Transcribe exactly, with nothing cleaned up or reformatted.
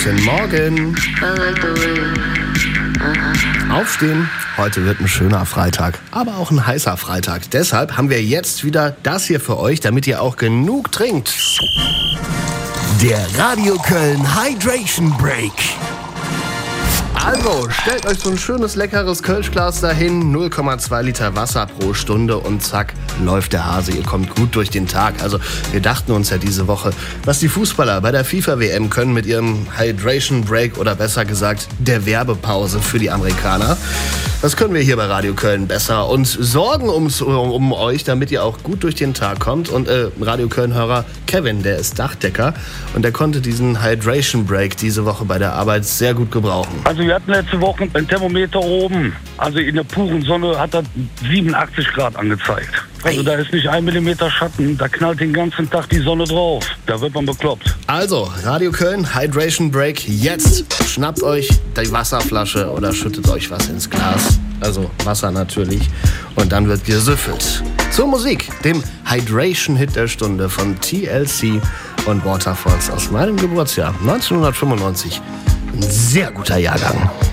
Guten Morgen. Aufstehen. Heute wird ein schöner Freitag, aber auch ein heißer Freitag. Deshalb haben wir jetzt wieder das hier für euch, damit ihr auch genug trinkt. Der Radio Köln Hydration Break. Also, stellt euch so ein schönes, leckeres Kölschglas dahin, null Komma zwei Liter Wasser pro Stunde und zack, läuft der Hase. Ihr kommt gut durch den Tag. Also, wir dachten uns ja diese Woche, was die Fußballer bei der FIFA-W M können mit ihrem Hydration Break oder besser gesagt der Werbepause für die Amerikaner. Das können wir hier bei Radio Köln besser und sorgen ums, um euch, damit ihr auch gut durch den Tag kommt. Und äh, Radio Köln-Hörer Kevin, der ist Dachdecker und der konnte diesen Hydration Break diese Woche bei der Arbeit sehr gut gebrauchen. Also wir hatten letzte Woche ein Thermometer oben, also in der puren Sonne hat das siebenundachtzig Grad angezeigt. Also da ist nicht ein Millimeter Schatten, da knallt den ganzen Tag die Sonne drauf. Da wird man bekloppt. Also, Radio Köln, Hydration Break, jetzt schnappt euch die Wasserflasche oder schüttet euch was ins Glas. Also Wasser natürlich. Und dann wird gesüffelt. Zur Musik, dem Hydration-Hit der Stunde von T L C und Waterfalls aus meinem Geburtsjahr neunzehnhundertfünfundneunzig. Ein sehr guter Jahrgang.